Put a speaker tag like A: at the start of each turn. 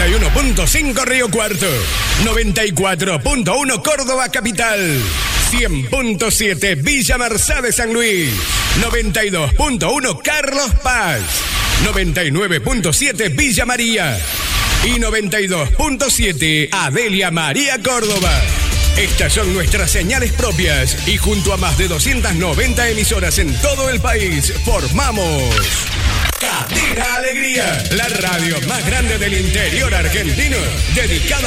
A: 91.5 Río Cuarto, 94.1 Córdoba Capital, 100.7 Villa Mercedes San Luis, 92.1 Carlos Paz, 99.7 Villa María y 92.7 Adelia María Córdoba. Estas son nuestras señales propias y junto a más de 290 emisoras en todo el país formamos Cadena Alegría, la radio más grande del interior argentino, dedicada